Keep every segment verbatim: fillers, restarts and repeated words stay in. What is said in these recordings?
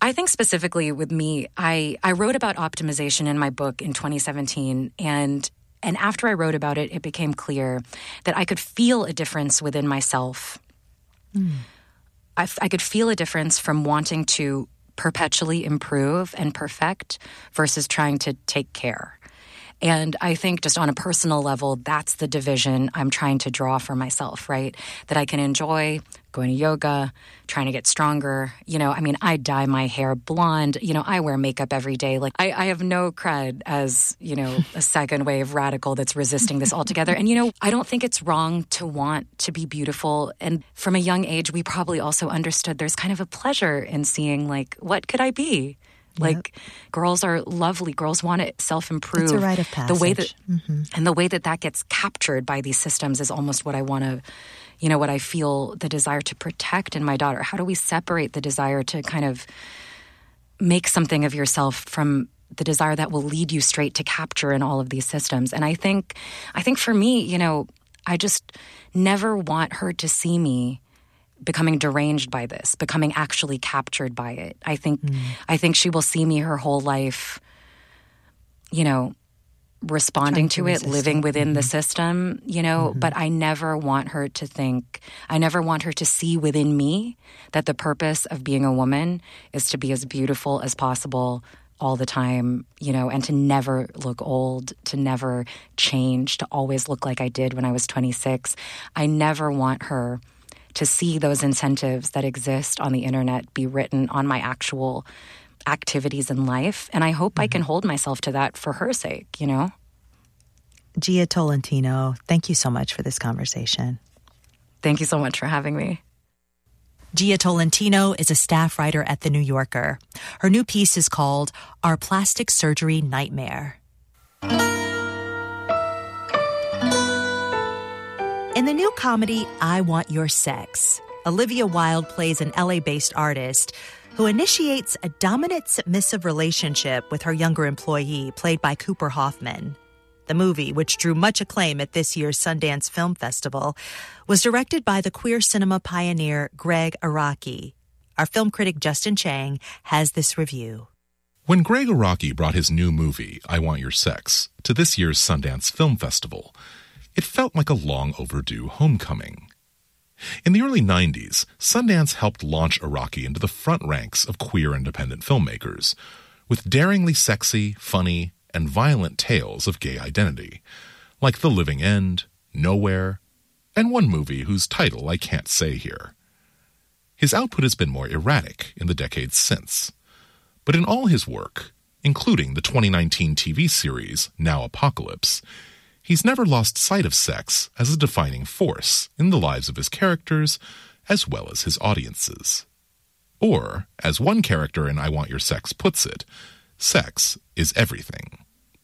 I think specifically with me, I, I wrote about optimization in my book in twenty seventeen, and and after I wrote about it, it became clear that I could feel a difference within myself. Mm. I, I could feel a difference from wanting to perpetually improve and perfect versus trying to take care. And I think just on a personal level, that's the division I'm trying to draw for myself, right? That I can enjoy going to yoga, trying to get stronger. You know, I mean, I dye my hair blonde. You know, I wear makeup every day. Like, I, I have no cred as, you know, a second wave radical that's resisting this altogether. And, you know, I don't think it's wrong to want to be beautiful. And from a young age, we probably also understood there's kind of a pleasure in seeing, like, what could I be? Like, yep. Girls are lovely. Girls want to self-improve. It's a rite of passage. The way that, mm-hmm. And the way that that gets captured by these systems is almost what I want to, you know, what I feel the desire to protect in my daughter. How do we separate the desire to kind of make something of yourself from the desire that will lead you straight to capture in all of these systems? And I think, I think for me, you know, I just never want her to see me becoming deranged by this, becoming actually captured by it. I think mm. I think she will see me her whole life, you know, responding to, to it, living within mm-hmm. the system, you know, mm-hmm. but I never want her to think, I never want her to see within me that the purpose of being a woman is to be as beautiful as possible all the time, you know, and to never look old, to never change, to always look like I did when I was twenty-six. I never want her to see those incentives that exist on the internet be written on my actual activities in life. And I hope mm-hmm. I can hold myself to that for her sake, you know? Jia Tolentino, thank you so much for this conversation. Thank you so much for having me. Jia Tolentino is a staff writer at The New Yorker. Her new piece is called Our Plastic Surgery Nightmare. In the new comedy, I Want Your Sex, Olivia Wilde plays an L A-based artist who initiates a dominant submissive relationship with her younger employee, played by Cooper Hoffman. The movie, which drew much acclaim at this year's Sundance Film Festival, was directed by the queer cinema pioneer Greg Araki. Our film critic Justin Chang has this review. When Greg Araki brought his new movie, I Want Your Sex, to this year's Sundance Film Festival, it felt like a long overdue homecoming. In the early nineties, Sundance helped launch Araki into the front ranks of queer independent filmmakers, with daringly sexy, funny, and violent tales of gay identity, like The Living End, Nowhere, and one movie whose title I can't say here. His output has been more erratic in the decades since, but in all his work, including the twenty nineteen T V series Now Apocalypse, he's never lost sight of sex as a defining force in the lives of his characters as well as his audiences. Or, as one character in I Want Your Sex puts it, sex is everything.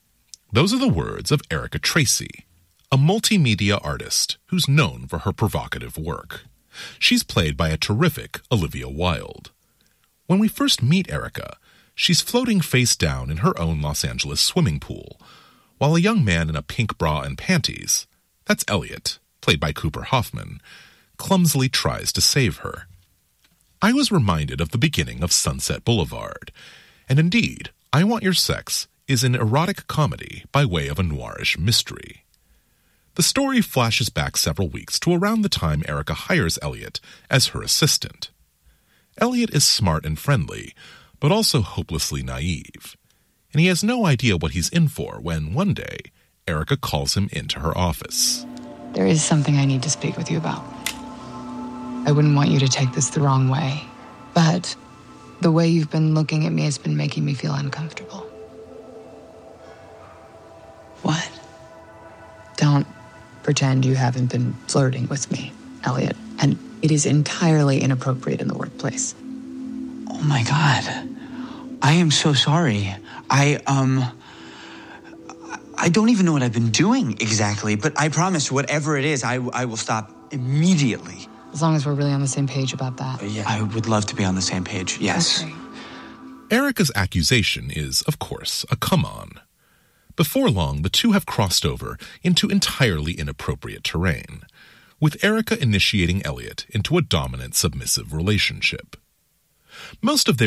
Those are the words of Erica Tracy, a multimedia artist who's known for her provocative work. She's played by a terrific Olivia Wilde. When we first meet Erica, she's floating face down in her own Los Angeles swimming pool, while a young man in a pink bra and panties, that's Elliot, played by Cooper Hoffman, clumsily tries to save her. I was reminded of the beginning of Sunset Boulevard, and indeed, I Want Your Sex is an erotic comedy by way of a noirish mystery. The story flashes back several weeks to around the time Erica hires Elliot as her assistant. Elliot is smart and friendly, but also hopelessly naive, and he has no idea what he's in for when, one day, Erica calls him into her office. There is something I need to speak with you about. I wouldn't want you to take this the wrong way, but the way you've been looking at me has been making me feel uncomfortable. What? Don't pretend you haven't been flirting with me, Elliot, and it is entirely inappropriate in the workplace. Oh my God. I am so sorry. I, um, I don't even know what I've been doing exactly, but I promise whatever it is, I, I will stop immediately. As long as we're really on the same page about that. Uh, yeah, I would love to be on the same page, yes. Okay. Erica's accusation is, of course, a come-on. Before long, the two have crossed over into entirely inappropriate terrain, with Erica initiating Elliot into a dominant, submissive relationship. Most of their